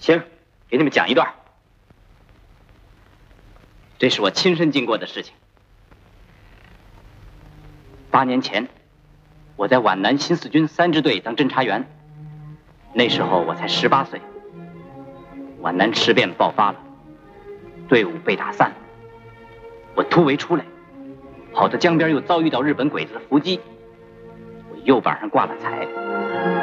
行，给你们讲一段。这是我亲身经过的事情。8年前，我在皖南新四军3支队当侦察员，那时候我才18岁。皖南事变爆发了，队伍被打散了。我突围出来，跑到江边又遭遇到日本鬼子的伏击，我右膀上挂了彩。